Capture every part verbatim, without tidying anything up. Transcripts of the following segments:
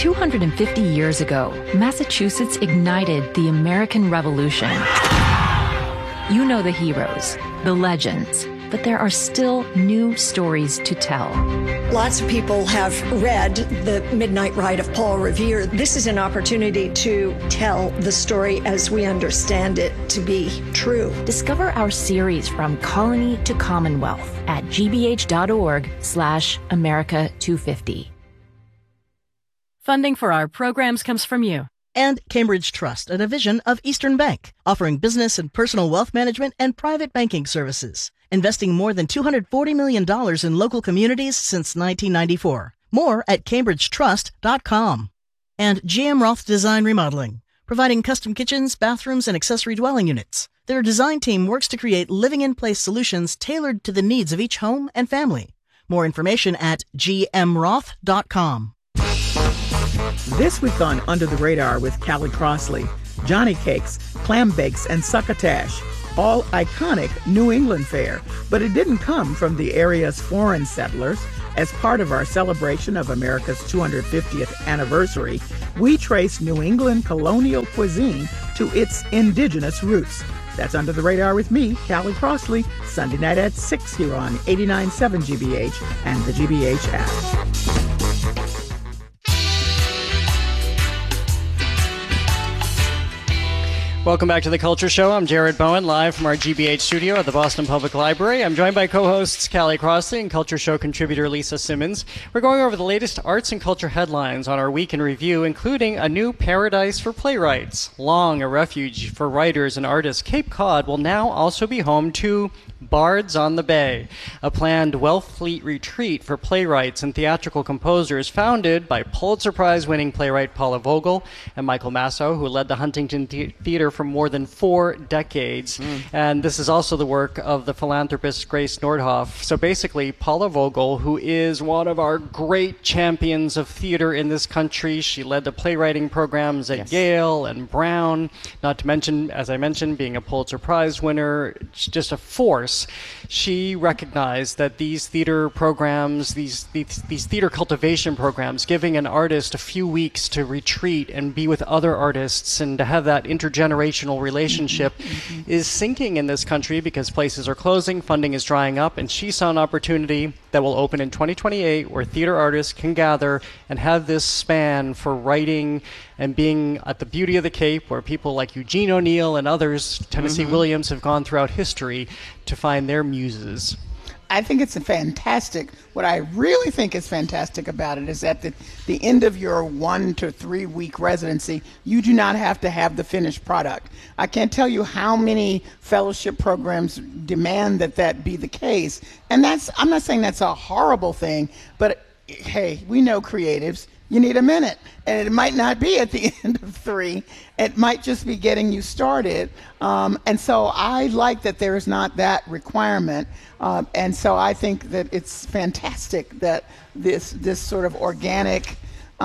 two hundred fifty years ago, Massachusetts ignited the American Revolution. You know the heroes, the legends, but there are still new stories to tell. Lots of people have read The Midnight Ride of Paul Revere. This is an opportunity to tell the story as we understand it to be true. Discover our series From Colony to Commonwealth at gbh.org slash America 250. Funding for our programs comes from you. And Cambridge Trust, a division of Eastern Bank, offering business and personal wealth management and private banking services, investing more than two hundred forty million dollars in local communities since nineteen ninety-four. More at cambridge trust dot com. And G M Roth Design Remodeling, providing custom kitchens, bathrooms, and accessory dwelling units. Their design team works to create living-in-place solutions tailored to the needs of each home and family. More information at g m roth dot com. This week on Under the Radar with Callie Crossley, Johnny Cakes, Clam Bakes, and Succotash, all iconic New England fare, but it didn't come from the area's foreign settlers. As part of our celebration of America's two hundred fiftieth anniversary, we trace New England colonial cuisine to its indigenous roots. That's Under the Radar with me, Callie Crossley, Sunday night at six here on eighty-nine point seven G B H and the G B H app. Welcome back to The Culture Show. I'm Jared Bowen, live from our G B H studio at the Boston Public Library. I'm joined by co-hosts Callie Crossley and Culture Show contributor Lisa Simmons. We're going over the latest arts and culture headlines on our week in review, including a new paradise for playwrights. Long a refuge for writers and artists, Cape Cod will now also be home to Bards on the Bay, a planned Wellfleet retreat for playwrights and theatrical composers founded by Pulitzer Prize-winning playwright Paula Vogel and Michael Masso, who led the Huntington the- Theater for more than four decades. Mm. And this is also the work of the philanthropist Grace Nordhoff. So basically, Paula Vogel, who is one of our great champions of theater in this country, she led the playwriting programs at yes. Yale and Brown, not to mention, as I mentioned, being a Pulitzer Prize winner, just a force. She recognized that these theater programs, these, these these theater cultivation programs, giving an artist a few weeks to retreat and be with other artists and to have that intergenerational relationship mm-hmm. is sinking in this country because places are closing, funding is drying up, and she saw an opportunity that will open in twenty twenty-eight where theater artists can gather and have this span for writing and being at the Beauty of the Cape, where people like Eugene O'Neill and others, Tennessee mm-hmm. Williams, have gone throughout history to find their muses. I think it's a fantastic, what I really think is fantastic about it is at the, the end of your one to three week residency, you do not have to have the finished product. I can't tell you how many fellowship programs demand that that be the case. And that's, I'm not saying that's a horrible thing, but hey, we know creatives. You need a minute, and it might not be at the end of three. It might just be getting you started. Um, and so I like that there is not that requirement. Um, and so I think that it's fantastic that this this sort of organic,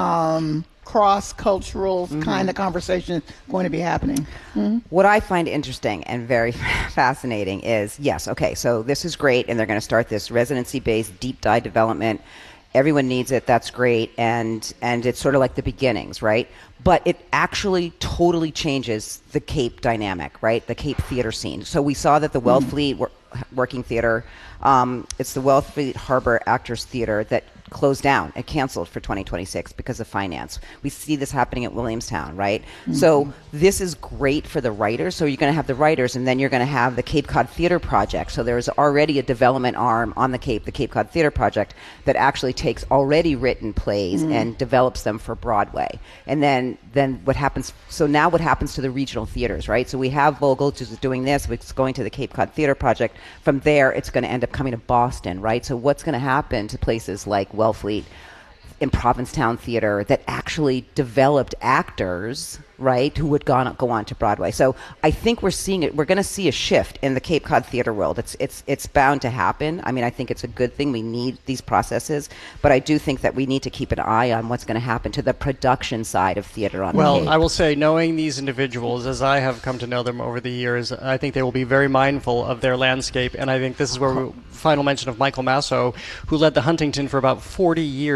um, cross-cultural mm-hmm. kind of conversation is going to be happening. Mm-hmm. What I find interesting and very fascinating is, yes, okay, so this is great, and they're going to start this residency-based deep dive development. Everyone needs it. That's great. And and it's sort of like the beginnings, right? But it actually totally changes the Cape dynamic, right? The Cape theater scene. So we saw that the Wellfleet mm. wor- Working Theater, um, it's the Wellfleet Harbor Actors Theater that closed down and canceled for twenty twenty-six because of finance. We see this happening at Williamstown, right? Mm-hmm. So this is great for the writers. So you're going to have the writers, and then you're going to have the Cape Cod Theater Project. So there's already a development arm on the Cape, the Cape Cod Theater Project, that actually takes already written plays mm-hmm. and develops them for Broadway. And then then what happens, so now what happens to the regional theaters, right? So we have Vogel just doing this, it's going to the Cape Cod Theater Project. From there, it's going to end up coming to Boston, right? So what's going to happen to places like Wellfleet in Provincetown Theater that actually developed actors, right, who would go on, go on to Broadway. So I think we're seeing it. We're going to see a shift in the Cape Cod theater world. It's it's it's bound to happen. I mean, I think it's a good thing. We need these processes, but I do think that we need to keep an eye on what's going to happen to the production side of theater on well, the Cape. Well, I will say, knowing these individuals, as I have come to know them over the years, I think they will be very mindful of their landscape, and I think this is where we, final mention of Michael Masso, who led the Huntington for about forty years. He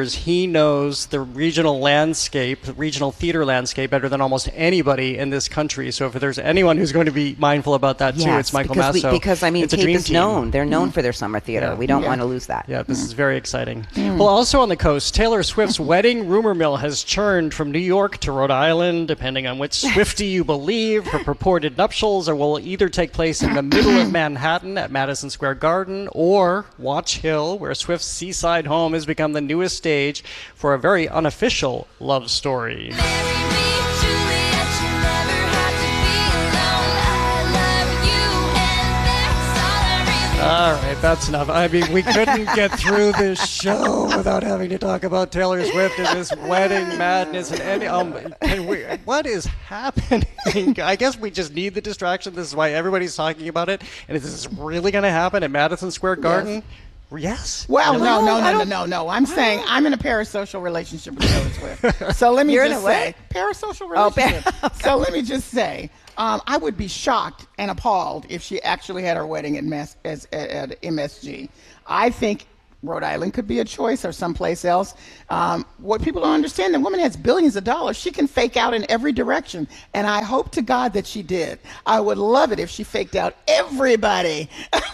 knows the regional landscape, the regional theater landscape better than almost anybody in this country. So if there's anyone who's going to be mindful about that too, yes, it's Michael because Masso. We, because, I mean, it's Cape is team. known. They're known mm. for their summer theater. Yeah. We don't yeah. want to lose that. Yeah, this mm. is very exciting. Mm. Well, also on the coast, Taylor Swift's wedding rumor mill has churned from New York to Rhode Island, depending on which Swiftie you believe. Her purported nuptials are, will either take place in the middle of Manhattan at Madison Square Garden or Watch Hill, where Swift's seaside home has become the newest stage for a very unofficial love story. All right, that's enough. I mean, we couldn't get through this show without having to talk about Taylor Swift and this wedding madness and any. Um, can we, what is happening? I guess we just need the distraction. This is why everybody's talking about it. And is this really going to happen at Madison Square Garden? Yes. Yes. Well, really? no, no, no, no, no, no. I'm saying I'm in a parasocial relationship with Taylor Swift. So let me You're just say, parasocial relationship. Oh, par- okay. So let me just say, um, I would be shocked and appalled if she actually had her wedding at, Mass, as, at, at M S G. I think Rhode Island could be a choice or someplace else. Um, what people don't understand, the woman has billions of dollars. She can fake out in every direction. And I hope to God that she did. I would love it if she faked out everybody.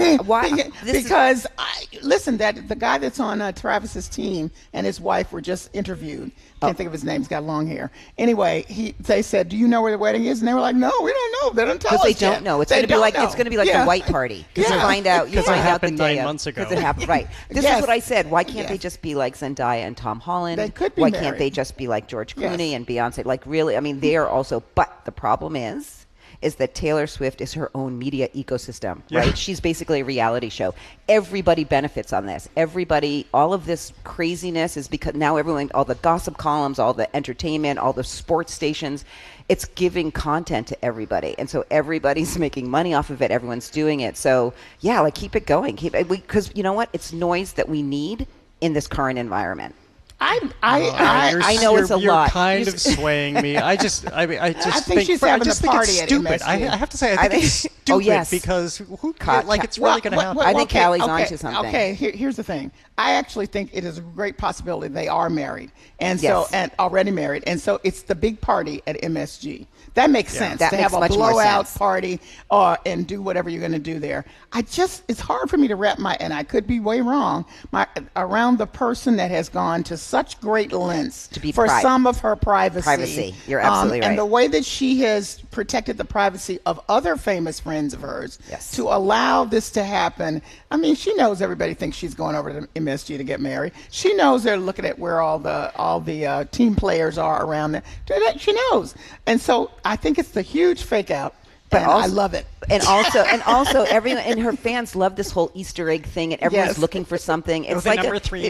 Why? because, is- I, listen, that the guy that's on uh, Travis's team and his wife were just interviewed. Can't oh. think of his name. He's got long hair. Anyway, he they said, "Do you know where the wedding is?" And they were like, "No, we don't know. They don't tell us." Because they don't yet. know. It's going going to be like know. it's going to be like yeah. the white party. Because yeah. you find out you find it out the happened day nine of, months ago. Because it happened right. This yes. is what I said. Why can't yes. they just be like Zendaya and Tom Holland? They could be Why married. can't they just be like George Clooney yes. and Beyonce? Like really? I mean, they are also. But the problem is. is that Taylor Swift is her own media ecosystem, yeah. right? She's basically a reality show. Everybody benefits on this. Everybody, all of this craziness is because now everyone, all the gossip columns, all the entertainment, all the sports stations, it's giving content to everybody. And so everybody's making money off of it. Everyone's doing it. So yeah, like keep it going. Keep it, because you know what? It's noise that we need in this current environment. I I, uh, I, I know you're, it's a you're lot. kind you're of swaying me. I just, I mean, I just I think, think she's for, having I just a think party it's at stupid. M S G. I, I have to say, I think I think, it's stupid oh, yes. because who, Caught, like it's well, really going to happen. I think okay, Callie's okay, onto something. Okay, here, here's the thing. I actually think it is a great possibility they are married, and so Yes. and already married, and so it's the big party at M S G. That makes Yeah. sense That to makes have a much more blowout sense. party or and do whatever you're going to do there. I just it's hard for me to wrap my and I could be way wrong my around the person that has gone to such great lengths To be for pri- some of her privacy. Privacy. You're absolutely um, right. And the way that she has protected the privacy of other famous friends of hers Yes. to allow this to happen. I mean, she knows everybody thinks she's going over to M S G to get married. She knows they're looking at where all the all the uh, team players are around there. She knows, and so I think it's the huge fake out. But and also, I love it. And also, and also, everyone and her fans love this whole Easter egg thing, and everyone's Yes. looking for something. It's Oh, the like number a, three.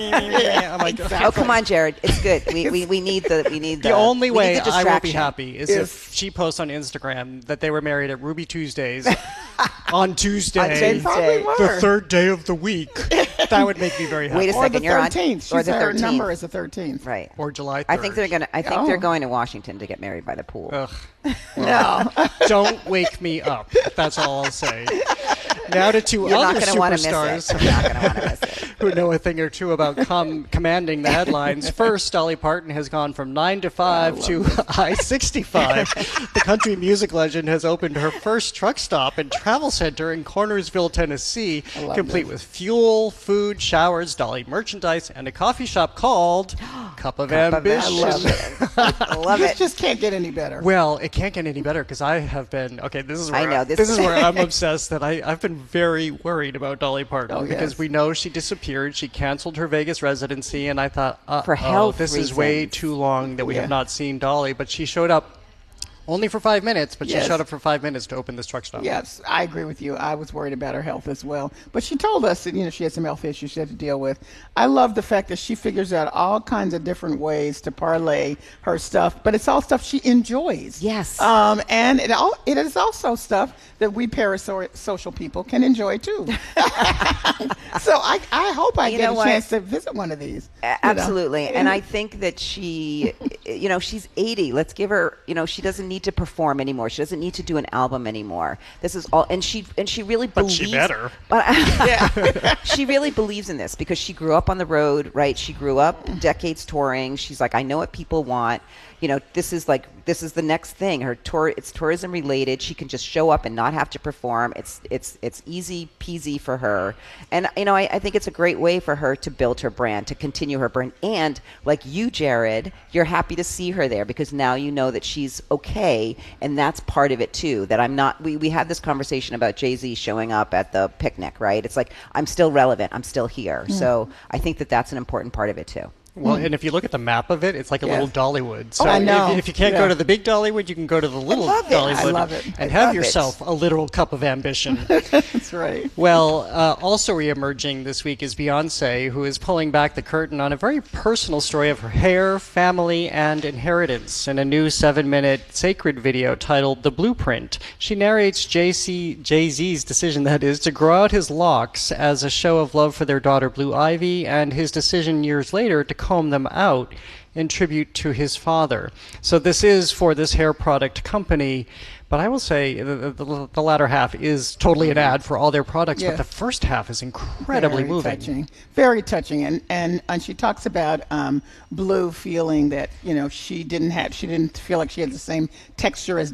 I'm like, okay. Oh, come on, Jared! It's good. We we, we need the we need the. The only we way need the I will be distraction. happy is Is- if she posts on Instagram that they were married at Ruby Tuesdays on Tuesday, They probably were. the third day of the week. That would make me very happy. Wait a or second, the you're on- thirteenth. or She's the her thirteenth. number is the thirteenth. Right. Or July third. I think they're gonna. I think Oh. they're going to Washington to get married by the pool. Ugh. No. Don't wake me up. That's all I'll say. Now to two You're not other going to want to miss superstars it. You're not going to want to miss it. who know a thing or two about com- commanding the headlines. First, Dolly Parton has gone from nine to five to I sixty-five. The country music legend has opened her first truck stop and travel center in Cornersville, Tennessee, complete this. with fuel, food, showers, Dolly merchandise, and a coffee shop called Cup of Cup of Ambition. I love it. I love This it. just can't get any better. Well, it can't get any better because I have been okay. This is where I know, this this is- is where I'm obsessed. That I I've been very worried about Dolly Parton Oh, because yes. we know she disappeared. She canceled her Vegas residency, and I thought, uh, For health this is way reasons. too long that we Yeah. have not seen Dolly. But she showed up only for five minutes. But Yes. she showed up for five minutes to open this truck stop. Yes, I agree with you. I was worried about her health as well. But she told us that, you know, she had some health issues she had to deal with. I love the fact that she figures out all kinds of different ways to parlay her stuff, but it's all stuff she enjoys. Yes. Um, and it all it is also stuff that we parasocial people can enjoy too. So I, I hope I You get know a what? chance to visit one of these. A- you know. Absolutely. And I think that she you know, she's eighty. Let's give her, you know, she doesn't need to perform anymore. She doesn't need to do an album anymore. This is all, and she and she really But believes. she better. But yeah. She really believes in this because she grew up on the road, right? She grew up decades touring. She's like, I know what people want. You know, this is like this is the next thing. Her tour, it's tourism related. She can just show up and not have to perform. It's it's it's easy peasy for her. And you know, I, I think it's a great way for her to build her brand, to continue her brand. And like you, Jared, you're happy to see her there because now you know that she's okay, and that's part of it too. That I'm not. We we had this conversation about Jay-Z showing up at the picnic, right? It's like I'm still relevant. I'm still here. Mm. So I think that that's an important part of it too. Well, and if you look at the map of it, it's like a Yes. little Dollywood. So Oh, I know. If, if you can't Yeah. go to the big Dollywood, you can go to the little love it. Dollywood I love it. and I have love it. yourself a literal cup of ambition. That's right. Well, uh, also re-emerging this week is Beyonce, who is pulling back the curtain on a very personal story of her hair, family, and inheritance in a new seven-minute sacred video titled The Blueprint. She narrates Jay Z, Jay-Z's decision, that is, to grow out his locks as a show of love for their daughter Blue Ivy, and his decision years later to comb them out in tribute to his father. So this is for this hair product company, but I will say the, the, the latter half is totally an ad for all their products, Yeah. but the first half is incredibly Very moving. touching. Very touching. And, and and she talks about um, Blue feeling that, you know, she didn't have she didn't feel like she had the same texture as